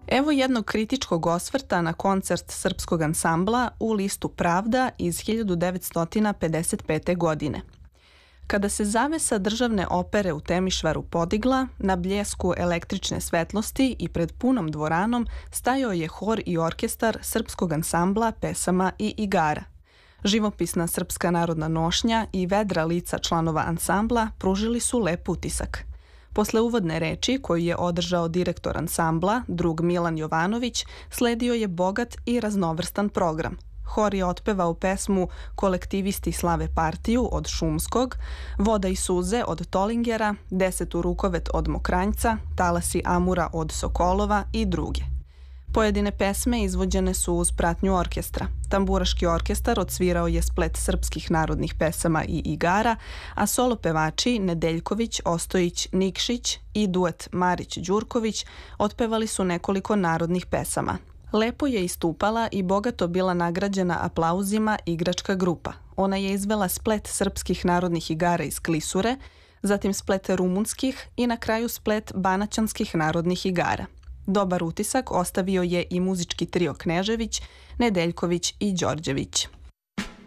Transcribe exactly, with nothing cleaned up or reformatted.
Evo jednog kritičkog osvrta na koncert srpskog ansambla u listu Pravda iz hiljadu devetsto pedeset pete. godine. Kada se zavesa državne opere u Temišvaru podigla, na bljesku električne svetlosti i pred punom dvoranom stajao je hor i orkestar srpskog ansambla pesama i igara. Živopisna srpska narodna nošnja i vedra lica članova ansambla pružili su lep utisak. Posle uvodne reči koju je održao direktor ansambla, drug Milan Jovanović, sledio je bogat i raznovrstan program. Hor je otpevao pesmu Kolektivisti slave partiju od Šumskog, Voda i suze od Tolingera, Deset u rukovet od Mokranjca, Talasi Amura od Sokolova i druge. Pojedine pesme izvođene su uz pratnju orkestra. Tamburaški orkestar odsvirao je splet srpskih narodnih pesama i igara, a solo pevači Nedeljković, Ostojić, Nikšić i duet Marić-Đurković otpevali su nekoliko narodnih pesama. Lepo je istupala i bogato bila nagrađena aplauzima igračka grupa. Ona je izvela splet srpskih narodnih igara iz Klisure, zatim splet rumunskih i na kraju splet banaćanskih narodnih igara. Dobar utisak ostavio je i muzički trio Knežević, Nedeljković i Đorđević.